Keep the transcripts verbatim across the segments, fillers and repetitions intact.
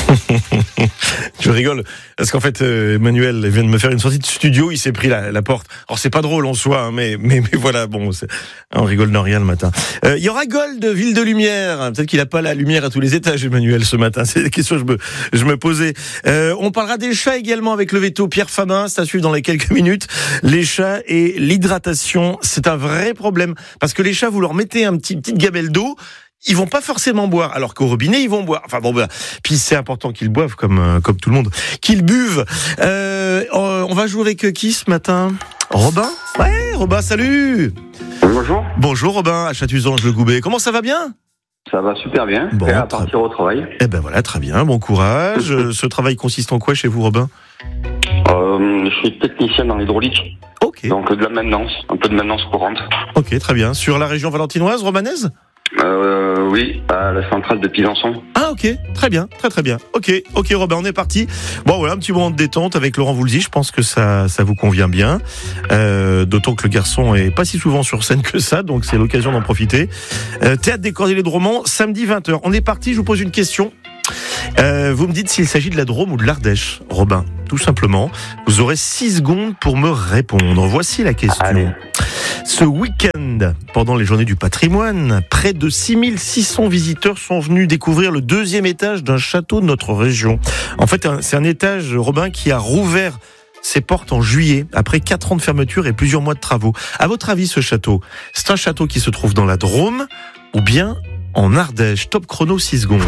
Je rigole, parce qu'en fait, euh, Emmanuel vient de me faire une sortie de studio, il s'est pris la, la porte. Alors c'est pas drôle en soi, hein, mais, mais, mais voilà, bon, c'est, on rigole de rien le matin. Il euh, y aura Gold, Ville de Lumière. Peut-être qu'il a pas la lumière à tous les étages, Emmanuel, ce matin. C'est des questions que je me, je me posais. Euh, on parlera des chats également avec le veto Pierre Fabin, c'est à suivre dans les quelques minutes. Les chats et l'hydratation, c'est un vrai problème. Parce que les chats, vous leur mettez un petit, petite gamelle d'eau, ils vont pas forcément boire, alors qu'au robinet ils vont boire. Enfin bon, bah, puis c'est important qu'ils boivent comme euh, comme tout le monde, qu'ils buvent. Euh, on va jouer avec qui ce matin ? Robin ? Ouais, Robin, salut. Bonjour. Bonjour Robin, à Chatuzange-le-Goubet. Comment ça va bien ? Ça va super bien. Bon, prêt à très... partir au travail. Eh ben voilà, très bien. Bon courage. Ce travail consiste en quoi chez vous, Robin ? euh, Je suis technicien dans l'hydraulique. Ok. Donc de la maintenance, un peu de maintenance courante. Ok, très bien. Sur la région valentinoise, romanaise ? Euh, oui, à la centrale de Pisançon. Ah ok, très bien, très très bien. Ok, ok Robin, on est parti. Bon voilà, un petit moment de détente avec Laurent Voulzy, je pense que ça ça vous convient bien. Euh, d'autant que le garçon est pas si souvent sur scène que ça, donc c'est l'occasion d'en profiter. Euh, Théâtre des Cordeliers de Romans, samedi vingt heures. On est parti, je vous pose une question. Euh, vous me dites s'il s'agit de la Drôme ou de l'Ardèche, Robin, tout simplement. Vous aurez six secondes pour me répondre. Voici la question. Allez. Ce week-end, pendant les journées du patrimoine, près de six mille six cents visiteurs sont venus découvrir le deuxième étage d'un château de notre région. En fait, c'est un étage, Robin, qui a rouvert ses portes en juillet, après quatre ans de fermeture et plusieurs mois de travaux. À votre avis, ce château, c'est un château qui se trouve dans la Drôme ou bien en Ardèche ? Top chrono, six secondes.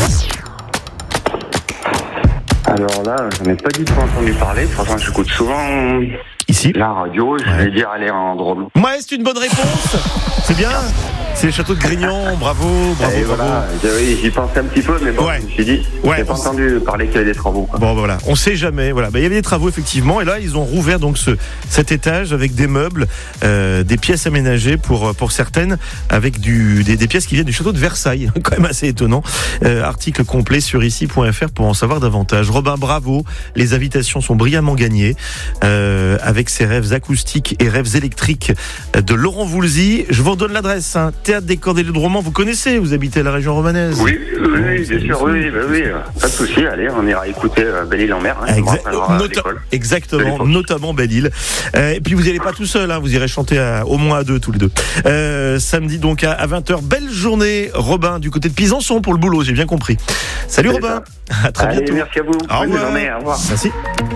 Alors là, j'en ai pas du tout entendu parler. Pourtant, j'écoute souvent Ici. la radio. Je Ouais. vais dire aller en Drôme. Ouais, c'est une bonne réponse. C'est bien. C'est le château de Grignan. Bravo, bravo, Et bravo. voilà, oui, j'y pensais un petit peu, mais bon, Ouais. je me suis dit, Ouais, j'ai pas on s- entendu parler qu'il y avait des travaux. Quoi. Bon, voilà, on sait jamais. Voilà, bah, il y avait des travaux effectivement, et là ils ont rouvert donc ce cet étage avec des meubles, euh, des pièces aménagées pour pour certaines, avec du des, des pièces qui viennent du château de Versailles. Quand même assez étonnant. Euh, article complet sur ici point f r pour en savoir davantage. Robin, bravo. Les invitations sont brillamment gagnées euh, avec ses rêves acoustiques et rêves électriques de Laurent Voulzy. Je vous redonne l'adresse. Hein. Théâtre des Cordeliers de Romans. Vous connaissez, vous habitez la région romanaise. Oui, oui, oui, bien sûr, oui, oui, oui, pas de souci. Allez, on ira écouter euh, Belle-Île-en-Mer. Hein, on Exact- rappellera à nota- l'école. exactement, De notamment Belle-Île. Euh, et puis vous n'irez pas tout seul, hein, vous irez chanter à, au moins à deux tous les deux. Euh, samedi donc à, à vingt heures. Belle journée, Robin, du côté de Pisançon pour le boulot, j'ai bien compris. Salut C'est Robin, à très Allez, bientôt. merci à vous. Au Bonne revoir. journée, au revoir. Merci.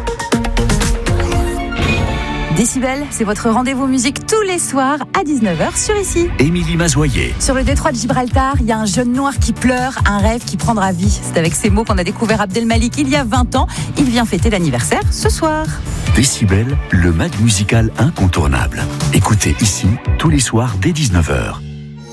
Décibel, c'est votre rendez-vous musique tous les soirs à dix-neuf heures sur ici. Émilie Mazoyer. Sur le détroit de Gibraltar, il y a un jeune noir qui pleure, un rêve qui prendra vie. C'est avec ces mots qu'on a découvert Abdelmalik il y a vingt ans. Il vient fêter l'anniversaire ce soir. Décibel, le mag musical incontournable. Écoutez ici, tous les soirs dès dix-neuf heures.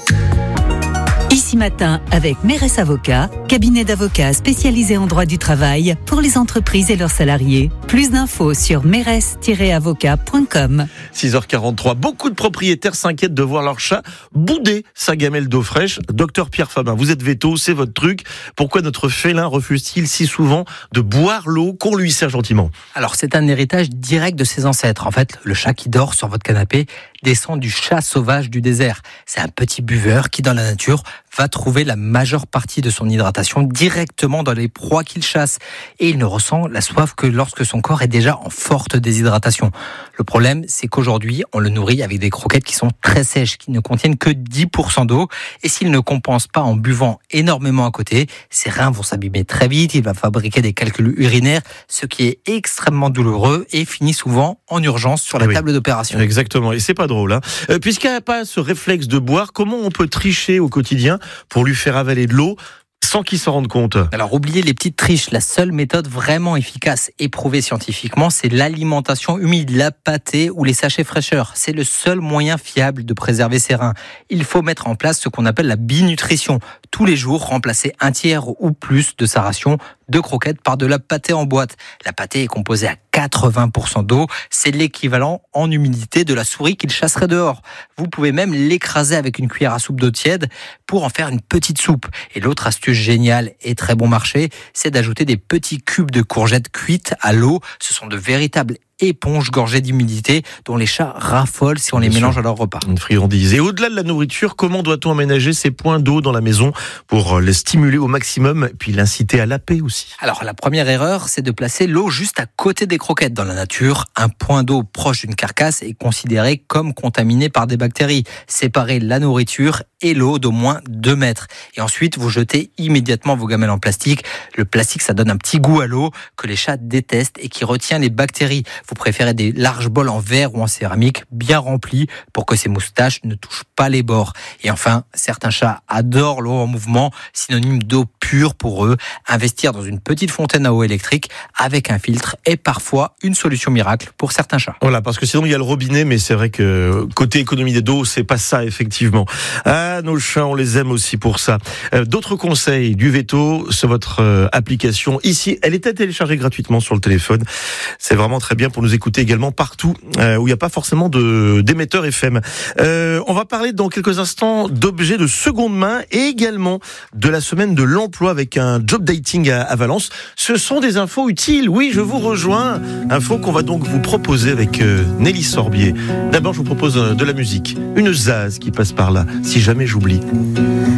Ici Matin avec Mérès Avocat, cabinet d'avocats spécialisé en droit du travail pour les entreprises et leurs salariés. Plus d'infos sur mérès tiret avocat point com. six heures quarante-trois. Beaucoup de propriétaires s'inquiètent de voir leur chat bouder sa gamelle d'eau fraîche. Docteur Pierre Fabin, vous êtes véto, c'est votre truc. Pourquoi notre félin refuse-t-il si souvent de boire l'eau qu'on lui sert gentiment ? Alors c'est un héritage direct de ses ancêtres. En fait, le chat qui dort sur votre canapé descend du chat sauvage du désert. C'est un petit buveur qui, dans la nature, va trouver la majeure partie de son hydratation directement dans les proies qu'il chasse. Et il ne ressent la soif que lorsque son corps est déjà en forte déshydratation. Le problème, c'est qu'aujourd'hui, on le nourrit avec des croquettes qui sont très sèches, qui ne contiennent que dix pour cent d'eau. Et s'il ne compense pas en buvant énormément à côté, ses reins vont s'abîmer très vite, il va fabriquer des calculs urinaires, ce qui est extrêmement douloureux et finit souvent en urgence sur la Oui. table d'opération. Exactement, et c'est pas drôle. Hein. Euh, puisqu'il n'a pas ce réflexe de boire, comment on peut tricher au quotidien pour lui faire avaler de l'eau sans qu'il s'en rende compte ? Alors, oubliez les petites triches. La seule méthode vraiment efficace, éprouvée scientifiquement, c'est l'alimentation humide, la pâtée ou les sachets fraîcheur. C'est le seul moyen fiable de préserver ses reins. Il faut mettre en place ce qu'on appelle la binutrition. Tous les jours, remplacer un tiers ou plus de sa ration de croquettes par de la pâtée en boîte. La pâtée est composée à quatre-vingts pour cent d'eau. C'est l'équivalent en humidité de la souris qu'il chasserait dehors. Vous pouvez même l'écraser avec une cuillère à soupe d'eau tiède pour en faire une petite soupe. Et l'autre astuce géniale et très bon marché, c'est d'ajouter des petits cubes de courgettes cuites à l'eau. Ce sont de véritables éponge gorgée d'humidité dont les chats raffolent si on les Bien mélange sûr. à leur repas. Une friandise. Et au-delà de la nourriture, comment doit-on aménager ces points d'eau dans la maison pour les stimuler au maximum, puis l'inciter à laper aussi? Alors la première erreur, c'est de placer l'eau juste à côté des croquettes. Dans la nature, un point d'eau proche d'une carcasse est considéré comme contaminé par des bactéries. Séparez la nourriture et l'eau d'au moins deux mètres. Et ensuite, vous jetez immédiatement vos gamelles en plastique. Le plastique, ça donne un petit goût à l'eau que les chats détestent et qui retient les bactéries. Vous préférez des larges bols en verre ou en céramique bien remplis pour que ces moustaches ne touchent pas les bords. Et enfin, certains chats adorent l'eau en mouvement, synonyme d'eau pure pour eux. Investir dans une petite fontaine à eau électrique avec un filtre est parfois une solution miracle pour certains chats. Voilà, parce que sinon il y a le robinet, mais c'est vrai que côté économie d'eau, c'est pas ça effectivement. Ah, nos chats, on les aime aussi pour ça. Euh, d'autres conseils du Veto sur votre euh, application ici. Elle est à télécharger gratuitement sur le téléphone. C'est vraiment très bien pour nous écouter également partout euh, où il n'y a pas forcément de d'émetteur F M. Euh, on va parler dans quelques instants d'objets de seconde main et également de la semaine de l'emploi avec un job dating à, à Valence. Ce sont des infos utiles. Oui, je vous rejoins. Infos qu'on va donc vous proposer avec euh, Nelly Sorbier. D'abord, je vous propose euh, de la musique. Une zaz qui passe par là, si jamais j'oublie.